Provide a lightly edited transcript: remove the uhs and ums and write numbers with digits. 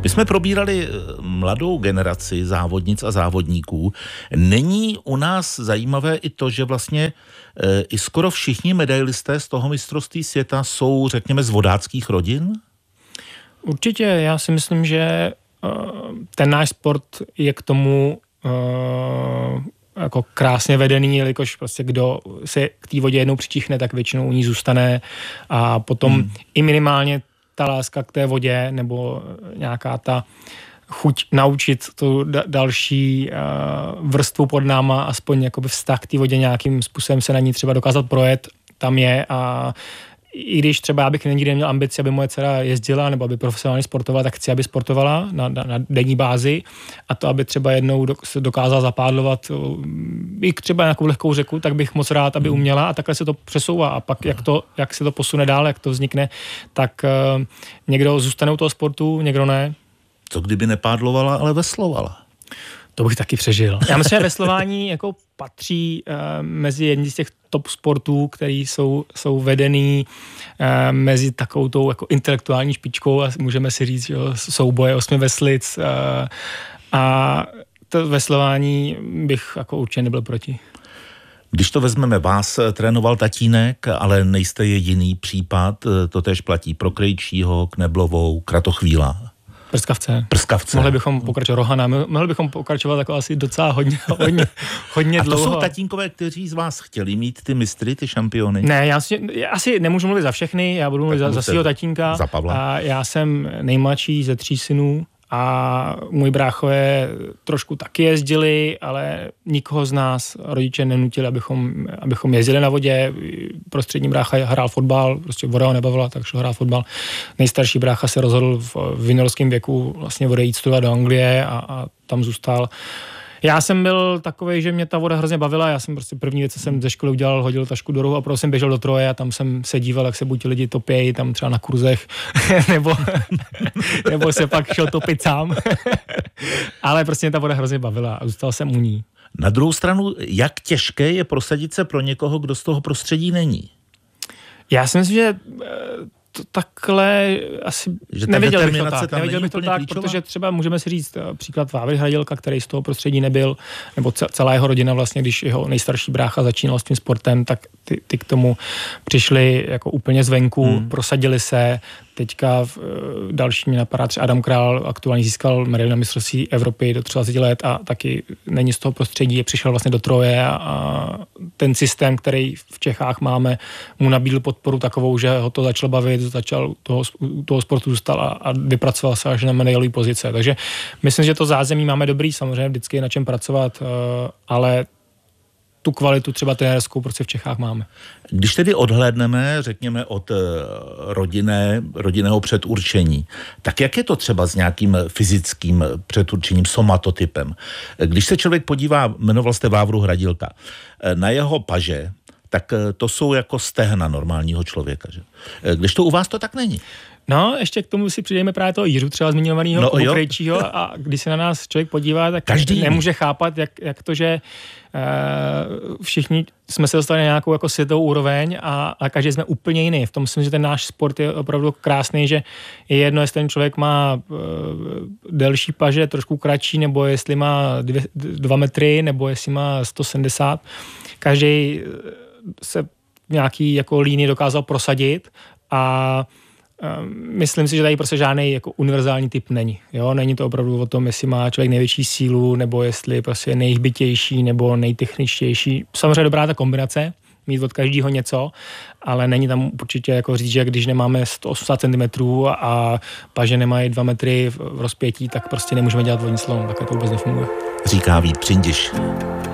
My jsme probírali mladou generaci závodnic a závodníků. Není u nás zajímavé i to, že vlastně i skoro všichni medailisté z toho mistrovství světa jsou, řekněme, z vodáckých rodin? Určitě, já si myslím, že ten náš sport je k tomu jako krásně vedený, jelikož prostě kdo se k té vodě jednou přičichne, tak většinou u ní zůstane a potom i minimálně ta láska k té vodě nebo nějaká ta chuť naučit tu další vrstvu pod náma, aspoň jakoby vztah k té vodě nějakým způsobem se na ní třeba dokázat projet, tam je a i když třeba já bych nikdy neměl ambici, aby moje dcera jezdila nebo aby profesionálně sportovala, tak chci, aby sportovala na denní bázi a to, aby třeba jednou se dokázala zapádlovat i třeba nějakou lehkou řeku, tak bych moc rád, aby uměla a takhle se to přesouvá a pak jak se to posune dál, jak to vznikne, tak někdo zůstane u toho sportu, někdo ne. Co kdyby nepádlovala, ale veslovala? To bych taky přežil. Já myslím, že veslování jako patří mezi jedni z těch top sportů, který jsou vedený mezi takovou tou jako intelektuální špičkou a můžeme si říct, že souboje 8 veslic a to veslování bych jako určitě nebyl proti. Když to vezmeme, vás trénoval tatínek, ale nejste jediný případ, to též platí pro Krejčího, Kneblovou, Kratochvíla. Prskavce. Mohli bychom pokračovat Rohana, mohli bychom pokračovat jako asi docela hodně dlouho. A to jsou tatínkové, kteří z vás chtěli mít ty mistry, ty šampiony? Ne, já asi nemůžu mluvit za všechny, já budu mluvit za svého tatínka. Za Pavla. A já jsem nejmladší ze 3 synů a můj bráchové trošku taky jezdili, ale nikoho z nás rodiče nenutili, abychom jezdili na vodě. Prostřední brácha hrál fotbal, prostě voda ho nebavila, tak šel hrát fotbal. Nejstarší brácha se rozhodl v juniorském věku vlastně odejít studovat do Anglie a tam zůstal. Já jsem byl takovej, že mě ta voda hrozně bavila, já jsem prostě první věc, co jsem ze školy udělal, hodil tašku do rohu a prostě jsem běžel do Troje a tam jsem se díval, jak se buď lidi topějí tam třeba na kurzech, nebo se pak šel topit sám. Ale prostě mě ta voda hrozně bavila a zůstal jsem u ní. Na druhou stranu, jak těžké je prosadit se pro někoho, kdo z toho prostředí není? Já si myslím, že to takhle asi nevěděl bych to tak, protože třeba můžeme si říct příklad Vávry Hradělka, který z toho prostředí nebyl, nebo celá jeho rodina vlastně, když jeho nejstarší brácha začínal s tím sportem, tak ty k tomu přišli jako úplně zvenku, prosadili se. Teďka další mě napadá třeba Adam Král, aktuálně získal medaili na mistrovství Evropy do 30 let a taky není z toho prostředí, přišel vlastně do Troje a ten systém, který v Čechách máme, mu nabídl podporu takovou, že ho to začalo bavit, začal toho sportu zůstal a vypracoval se až na medailové pozice. Takže myslím, že to zázemí máme dobrý, samozřejmě vždycky je na čem pracovat, ale tu kvalitu třeba trenérskou prostě v Čechách máme. Když tedy odhlédneme, řekněme, od rodinného předurčení, tak jak je to třeba s nějakým fyzickým předurčením, somatotypem? Když se člověk podívá, jmenoval jste Vávru Hradilka, na jeho paže, tak to jsou jako stehna normálního člověka. Že? Když to u vás to tak není. No, ještě k tomu si přidejme právě toho Jiřu třeba zmiňovaného Krejčího a když se na nás člověk podívá, tak každý nemůže chápat, jak to, že všichni jsme se dostali na nějakou jako světovou úroveň a každý jsme úplně jiný. V tom myslím, že ten náš sport je opravdu krásný, že je jedno, jestli ten člověk má delší paže, trošku kratší, nebo jestli má 2 metry, nebo jestli má 170. Každý se v nějaký jako línii dokázal prosadit a myslím si, že tady prostě žádný jako univerzální typ není. Jo? Není to opravdu o tom, jestli má člověk největší sílu, nebo jestli prostě je nejhbitější, nebo nejtechničtější. Samozřejmě dobrá ta kombinace, mít od každého něco, ale není tam určitě jako říct, že když nemáme 180 cm a paže nemají 2 metry v rozpětí, tak prostě nemůžeme dělat vodní slalom, takhle to vůbec nefunguje. Říká Vít Přindiš.